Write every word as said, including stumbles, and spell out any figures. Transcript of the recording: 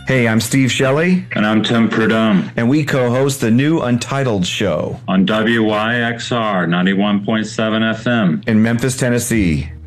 Hey, I'm Steve Shelley. And I'm Tim Prudhomme. And we co-host the new Untitled Show on W Y X R ninety-one point seven F M in Memphis, Tennessee.